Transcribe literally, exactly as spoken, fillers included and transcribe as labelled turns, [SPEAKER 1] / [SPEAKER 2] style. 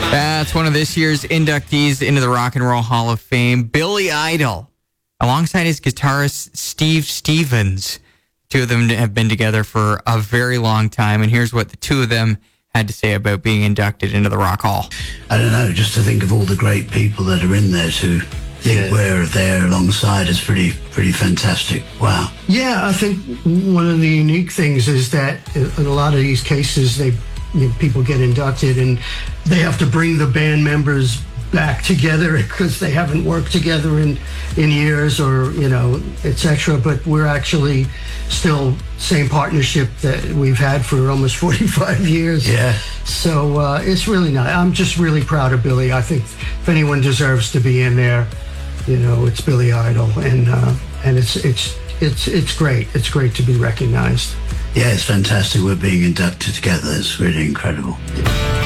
[SPEAKER 1] That's one of this year's inductees into the Rock and Roll Hall of Fame, Billy Idol, alongside his guitarist Steve Stevens. Two of them have been together for a very long time, and here's what the two of them had to say about being inducted into the Rock Hall.
[SPEAKER 2] I don't know, just to think of all the great people that are in there to think yeah. we're there alongside is pretty pretty fantastic. Wow.
[SPEAKER 3] Yeah, I think one of the unique things is that in a lot of these cases, they you know, people get inducted and they have to bring the band members back together because they haven't worked together in in years, or you know, et cetera. But we're actually still same partnership that we've had for almost forty-five years.
[SPEAKER 2] Yeah.
[SPEAKER 3] So uh, it's really nice. I'm just really proud of Billy. I think if anyone deserves to be in there, you know, it's Billy Idol, and uh, and it's it's it's it's great. It's great to be recognized.
[SPEAKER 2] Yeah, it's fantastic. We're being inducted together. It's really incredible.